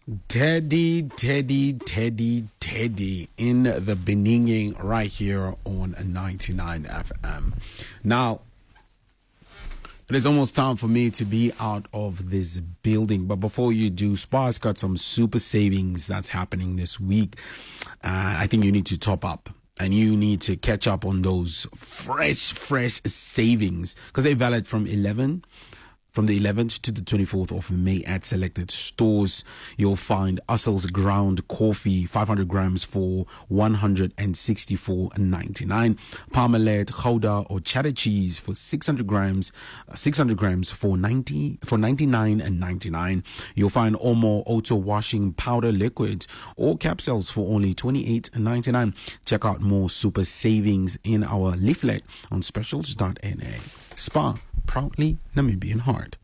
Teddy in the Beninging right here on 99 FM. Now, it is almost time for me to be out of this building. But before you do, Spar's got some super savings that's happening this week. I think you need to top up. And you need to catch up on those fresh savings. Because they're valid from the 11th to the 24th of May at selected stores. You'll find Ussel's ground coffee, 500 grams for $164.99. Parmalat, Gouda or cheddar cheese for 600 grams for $99.99. You'll find Omo auto washing powder liquid or capsules for only $28.99. Check out more super savings in our leaflet on specials.na. Spar, proudly Namibian heart.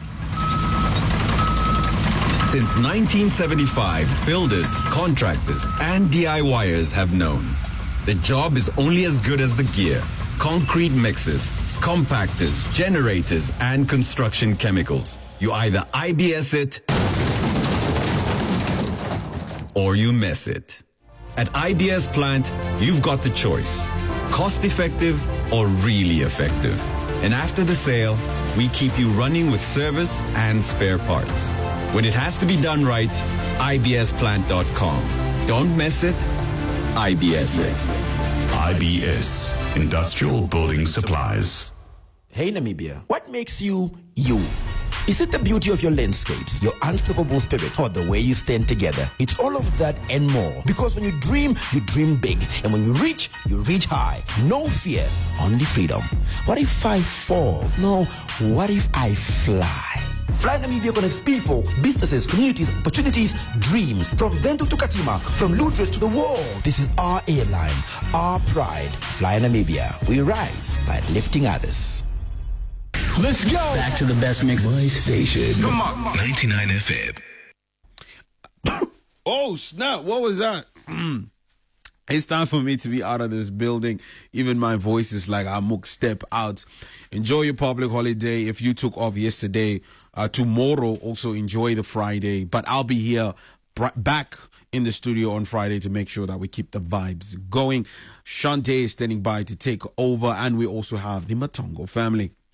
Since 1975, builders, contractors, and DIYers have known the job is only as good as the gear. Concrete mixers, compactors, generators, and construction chemicals. You either IBS it or you mess it. At IBS Plant, you've got the choice. Cost effective or really effective. And after the sale, we keep you running with service and spare parts. When it has to be done right, ibsplant.com. Don't mess it, IBS it. IBS, Industrial Building Supplies. Hey Namibia, what makes you you? Is it the beauty of your landscapes, your unstoppable spirit, or the way you stand together? It's all of that and more. Because when you dream big. And when you reach high. No fear, only freedom. What if I fall? No, what if I fly? Fly Namibia connects people, businesses, communities, opportunities, dreams. From Windhoek to Katima, from Lutris to the world. This is our airline, our pride. Fly Namibia. We rise by lifting others. Let's go! Back to the best mix. My station. Come on. 99 FM. Oh, snap. What was that? It's time for me to be out of this building. Even my voice is like I must step out. Enjoy your public holiday. If you took off yesterday, tomorrow also enjoy the Friday. But I'll be here back in the studio on Friday to make sure that we keep the vibes going. Shante is standing by to take over. And we also have the Matongo family.